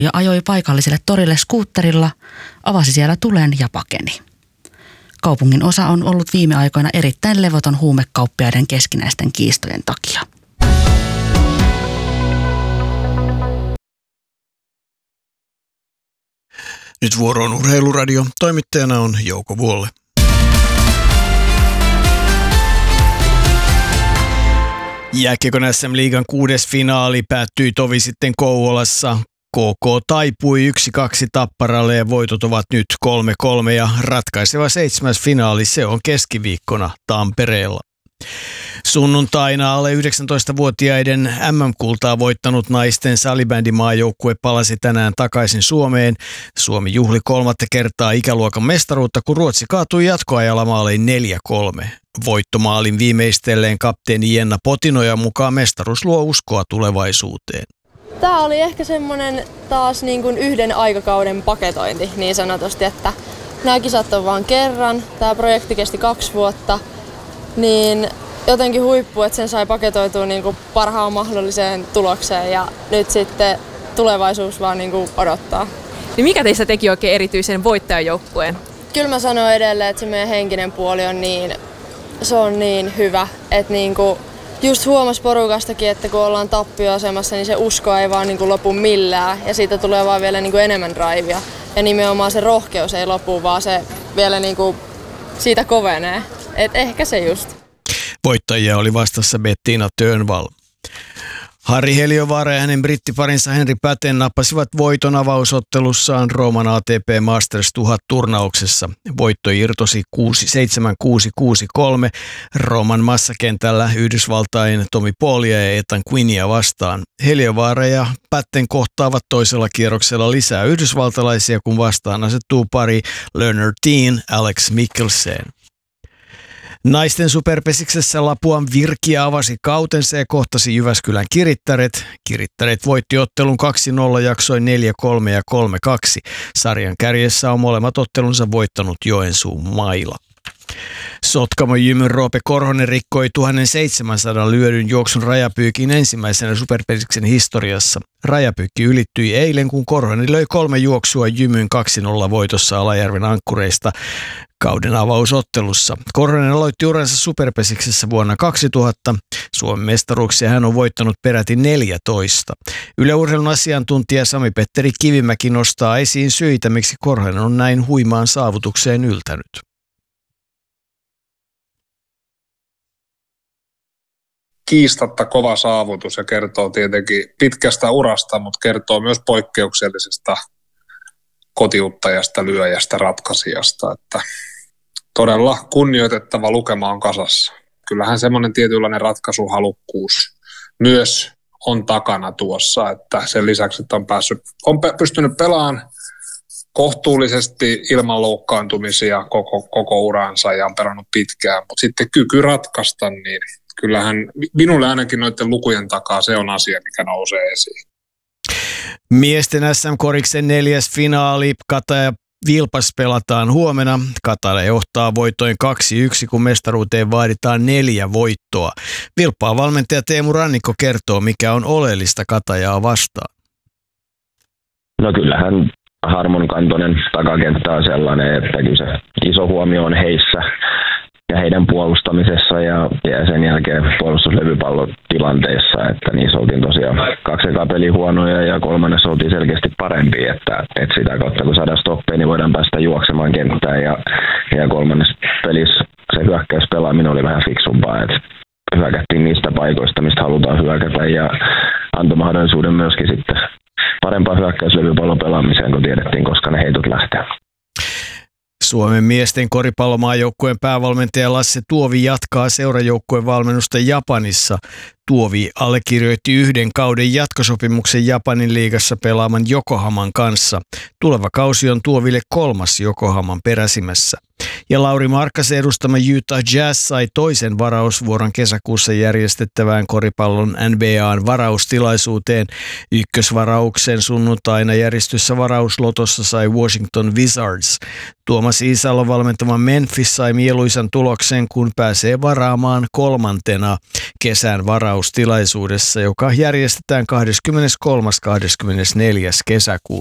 ja ajoi paikalliselle torille skuutterilla, avasi siellä tulen ja pakeni. Kaupungin osa on ollut viime aikoina erittäin levoton huumekauppiaiden keskinäisten kiistojen takia. Nyt vuoroon Urheiluradio. Toimittajana on Jouko Vuolle. Jääkiekon SM-liigan 6. finaali päättyi tovi sitten Kouvolassa. KK taipui 1-2 Tapparalle ja voitot ovat nyt 3-3 ja ratkaiseva 7. finaali se on keskiviikkona Tampereella. Sunnuntaina alle 19-vuotiaiden MM-kultaa voittanut naisten salibändimaajoukkue palasi tänään takaisin Suomeen. Suomi juhli 3. kertaa ikäluokan mestaruutta, kun Ruotsi kaatui jatkoajalla maaliin 4-3. Voittomaalin viimeistelleen kapteeni Jenna Potinoja mukaan mestaruus luo uskoa tulevaisuuteen. Tämä oli ehkä semmoinen taas niin kuin yhden aikakauden paketointi niin sanotusti, että nämä kisat on vain kerran. Tämä projekti kesti 2 vuotta, niin jotenkin huippu, että sen sai paketoitua niin kuin parhaan mahdolliseen tulokseen ja nyt sitten tulevaisuus vaan niin kuin odottaa. Niin mikä teistä teki oikein erityisen voittajajoukkueen? Kyllä mä sanon edelleen, että se meidän henkinen puoli on se on niin hyvä, että niin kuin just huomas porukastakin, että kun ollaan tappioasemassa, niin se usko ei vaan niin kuin lopu millään ja siitä tulee vaan vielä niin kuin enemmän draivia. Ja nimenomaan se rohkeus ei lopu, vaan se vielä niin kuin siitä kovenee. Et ehkä se just. Voittajia oli vastassa Bettina Tönvall. Harri Heliövaara ja hänen brittiparinsa Henri Päten nappasivat voiton avausottelussaan Rooman ATP Masters 1000-turnauksessa. Voitto irtosi 7-6-6-3 Rooman massakentällä Yhdysvaltain Tommy Paulia ja Ethan Quinnia vastaan. Heliövaara ja Päten kohtaavat toisella kierroksella lisää yhdysvaltalaisia, kun vastaan asettuu pari Leonard Teen, Alex Mikkelsen. Naisten superpesiksessä Lapuan Virkia avasi kautensa ja kohtasi Jyväskylän Kirittäret. Kirittäret voitti ottelun 2-0 jaksoin 4-3 ja 3-2. Sarjan kärjessä on molemmat ottelunsa voittanut Joensuun Maila. Sotkamo Jymyn Roope Korhonen rikkoi 1700 lyödyn juoksun rajapyykin ensimmäisenä superpesiksen historiassa. Rajapyykki ylittyi eilen, kun Korhonen löi 3 juoksua Jymyn 2-0 voitossa Alajärven ankkureista kauden avausottelussa. Korhonen aloitti uransa superpesiksessä vuonna 2000. Suomen mestaruuksia hän on voittanut peräti 14. Yle Urheilun asiantuntija Sami-Petteri Kivimäki nostaa esiin syitä, miksi Korhonen on näin huimaan saavutukseen yltänyt. Kiistatta kova saavutus ja kertoo tietenkin pitkästä urasta, mutta kertoo myös poikkeuksellisesta kotiuttajasta, lyöjästä, ratkaisijasta. Että todella kunnioitettava lukema on kasassa. Kyllähän semmoinen tietynlainen ratkaisuhalukkuus myös on takana tuossa, että sen lisäksi, että on pystynyt pelaamaan kohtuullisesti ilman loukkaantumisia koko uransa ja on pelannut pitkään, mutta sitten kyky ratkaista, niin kyllähän minulle ainakin noiden lukujen takaa se on asia, mikä nousee esiin. Miesten SM-koriksen 4. finaali Kata ja Vilpas pelataan huomenna. Kata johtaa voittoin 2-1, kun mestaruuteen vaaditaan 4 voittoa. Vilppaa valmentaja Teemu Rannikko kertoo, mikä on oleellista Katajaa vastaan. No kyllähän Harmon kantoinen takakenttä on sellainen, että kyllä se iso huomio on heissä ja heidän puolustamisessa ja sen jälkeen puolustuslevypallotilanteissa, että niissä oltiin tosiaan 2 peliä huonoja ja 3. oltiin selkeästi parempi, että sitä kautta kun saadaan stoppeja, niin voidaan päästä juoksemaan kenttään ja 3. pelissä se hyökkäyspelaaminen oli vähän fiksumpaa, että hyökättiin niistä paikoista, mistä halutaan hyökätä ja antoi mahdollisuuden myöskin sitten parempaa hyökkäyslevypallon pelaamiseen, kun tiedettiin, koska ne heitot lähtee. Suomen miesten koripallomaajoukkueen päävalmentaja Lasse Tuovi jatkaa seurajoukkueen valmennusta Japanissa. Tuovi allekirjoitti 1 kauden jatkosopimuksen Japanin liigassa pelaaman Yokohaman kanssa. Tuleva kausi on Tuoville 3. Yokohaman peräsimässä. Ja Lauri Markkasen edustama Utah Jazz sai 2. varausvuoron kesäkuussa järjestettävään koripallon NBA:n varaustilaisuuteen. Ykkösvarauksen sunnuntaina järjestyssä varauslotossa sai Washington Wizards. Tuomas Iisalon valmentama Memphis sai mieluisan tuloksen, kun pääsee varaamaan 3. kesän varauslotossa. siunaustilaisuudessa, joka järjestetään 23.–24. kesäkuuta.